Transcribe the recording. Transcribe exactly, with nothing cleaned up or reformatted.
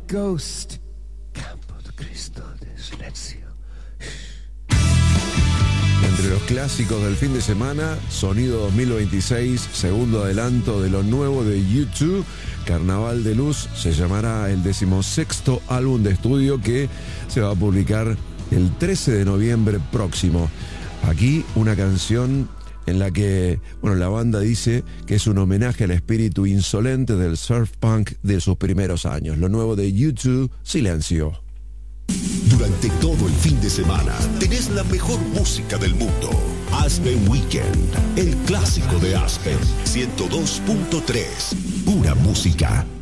Ghost. Campo de Cristo de silencio. Entre los clásicos del fin de semana, Sonido dos mil veintiséis, segundo adelanto de lo nuevo de U dos, Carnaval de Luz, se llamará el decimosexto álbum de estudio que se va a publicar el trece de noviembre próximo. Aquí una canción en la que, bueno, la banda dice que es un homenaje al espíritu insolente del surf punk de sus primeros años. Lo nuevo de U dos, Silencio. Durante todo el fin de semana tenés la mejor música del mundo. Aspen Weekend, el clásico de Aspen, ciento dos punto tres, pura música.